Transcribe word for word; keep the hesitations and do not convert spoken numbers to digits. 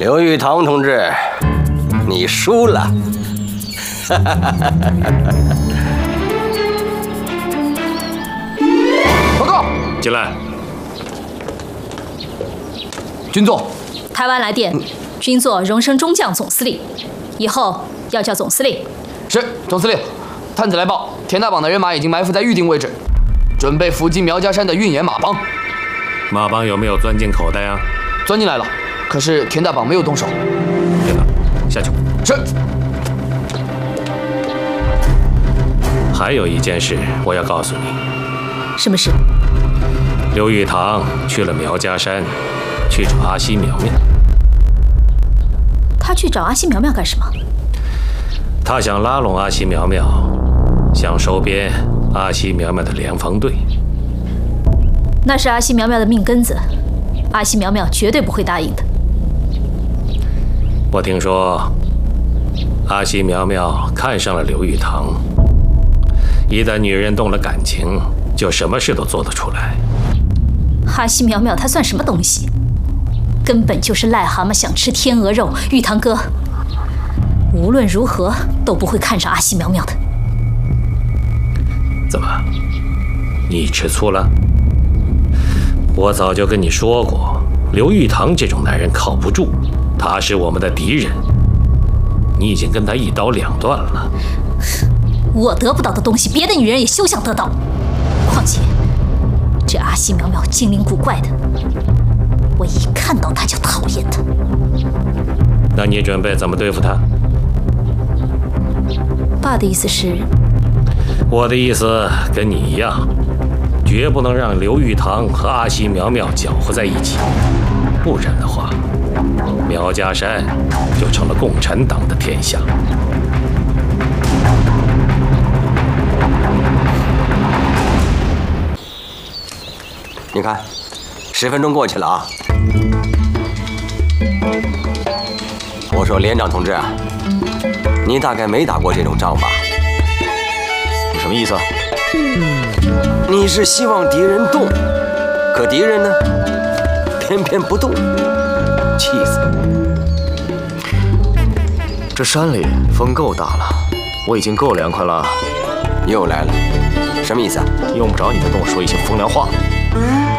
刘玉堂同志，你输了。 报告， 进来。 军座。 台湾来电，军座荣升中将总司令，以后要叫总司令。 是，总司令。探子来报，田大绑的人马已经埋伏在预定位置，准备伏击苗家山的运盐马帮。 马帮有没有钻进口袋啊？ 钻进来了，可是田大绑没有动手。 田大，下去。 是。 还有一件事我要告诉你。 什么事？ 刘玉堂去了苗家山，去找阿西苗苗。 他去找阿西苗苗干什么？ 他想拉拢阿西苗苗，想收编阿西苗苗的联防队。 那是阿西苗苗的命根子，阿西苗苗绝对不会答应的。 我听说阿西苗苗看上了刘玉堂，一旦女人动了感情，就什么事都做得出来。 阿西苗苗她算什么东西？根本就是癞蛤蟆想吃天鹅肉。玉堂哥无论如何都不会看上阿西苗苗的。 怎么，你吃醋了？我早就跟你说过，刘玉堂这种男人靠不住，他是我们的敌人。你已经跟他一刀两断了。 我得不到的东西，别的女人也休想得到。况且，这阿西苗苗精灵古怪的，我一看到她就讨厌她。 那你准备怎么对付他？ 爸的意思是？ 我的意思跟你一样，绝不能让刘玉堂和阿西苗苗搅和在一起，不然的话，苗家山就成了共产党的天下。 你看，十分钟过去了啊。我说连长同志啊，你大概没打过这种仗吧？ 你什么意思啊？ 你是希望敌人动，可敌人呢，偏偏不动，气死你！ 这山里风够大了，我已经够凉快了。 又来了，什么意思啊？ 用不着你再跟我说一些风凉话。